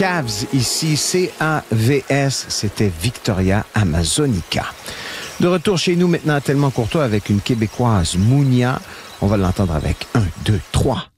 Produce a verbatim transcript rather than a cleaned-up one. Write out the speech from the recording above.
Cavs ici, C A V S, c'était Victoria Amazonica. De retour chez nous maintenant, Tellement Courtois avec une Québécoise, Mounia. On va l'entendre avec un, deux, trois.